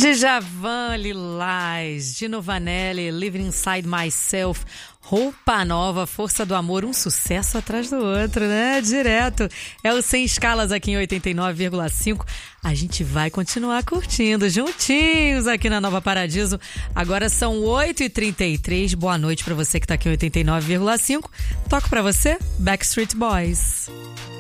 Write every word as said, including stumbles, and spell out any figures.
Djavan, Lilás, Dino Vanelli, Living Inside Myself, Roupa Nova, Força do Amor, um sucesso atrás do outro, né? Direto. É o Sem Escalas aqui em oitenta e nove vírgula cinco. A gente vai continuar curtindo juntinhos aqui na Nova Paradiso. Agora são oito e trinta e três. Boa noite pra você que tá aqui em oitenta e nove vírgula cinco. Toco pra você, Backstreet Boys.